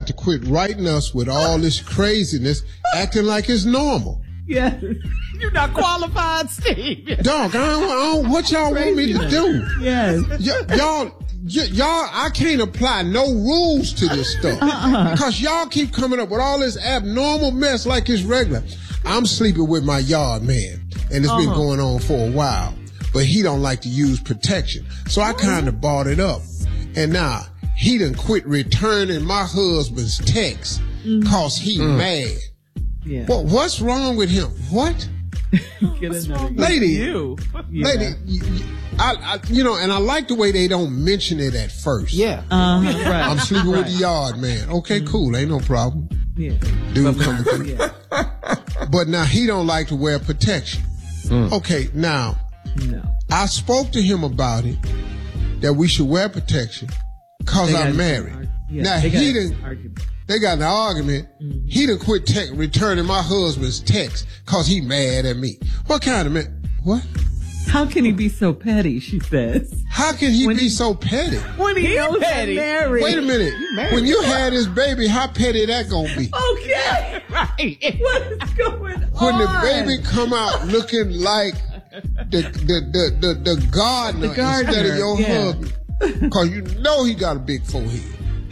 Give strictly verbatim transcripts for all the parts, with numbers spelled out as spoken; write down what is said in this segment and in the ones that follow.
to quit writing us with all this craziness, acting like it's normal. Yes. You're not qualified, Steve. Dog, I don't, I don't, what y'all want me to do? Yes. Y- y'all, y- y'all, I can't apply no rules to this stuff. Uh-uh. Because y'all keep coming up with all this abnormal mess like it's regular. I'm sleeping with my yard man, and it's uh-huh. been going on for a while. But he don't like to use protection. So I kind of bought it up. And now, he done quit returning my husband's texts mm. cause he mm. mad. Yeah. Well, what's wrong with him? What? What's wrong with lady, you? Yeah. Lady, you, I, I, you know, and I like the way they don't mention it at first. Yeah. Uh-huh. Right. I'm sleeping right. with the yard man. Okay, mm. cool. Ain't no problem. Yeah. Dude coming through. Yeah. But now he don't like to wear protection. Mm. Okay, now, no. I spoke to him about it, that we should wear protection because I'm married. Yeah, now, he didn't. They got in an argument. Mm-hmm. He done quit te- returning my husband's text because he mad at me. What kind of man? What? How can he be so petty, she says. How can he when be he, so petty? When he, he knows petty. Married. Wait a minute. When you had this baby, how petty that gonna be? Okay. Right. What is going on? When the baby come out looking like the the the the, the gardener, the gardener instead of your yeah. husband. Because you know he got a big forehead.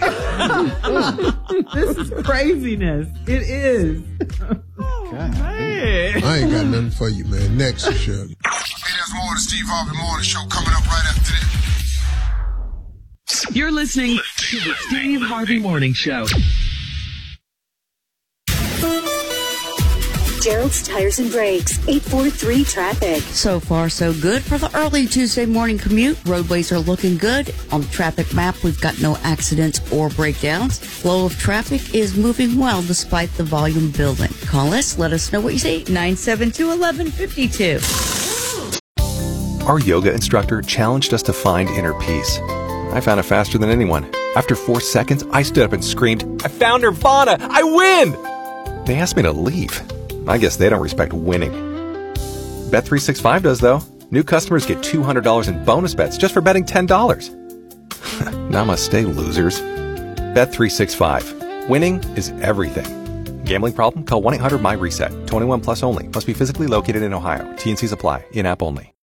This is craziness. It is. Oh, man. I ain't got nothing for you, man. Next, Shirley. Hey, there's more of the Steve Harvey Morning Show coming up right after this. You're listening to the Steve Harvey Morning Show. Gerald's Tires and Brakes, eight four three traffic. So far, so good for the early Tuesday morning commute. Roadways are looking good. On the traffic map, we've got no accidents or breakdowns. Flow of traffic is moving well despite the volume building. Call us. Let us know what you see. nine seven two, one one five two. Our yoga instructor challenged us to find inner peace. I found it faster than anyone. After four seconds, I stood up and screamed, "I found Nirvana! I win!" They asked me to leave. I guess they don't respect winning. Bet three sixty-five does, though. New customers get two hundred dollars in bonus bets just for betting ten dollars. Namaste, losers. Bet three sixty-five. Winning is everything. Gambling problem? Call one eight hundred my reset. twenty-one plus only. Must be physically located in Ohio. T and C's apply. In-app only.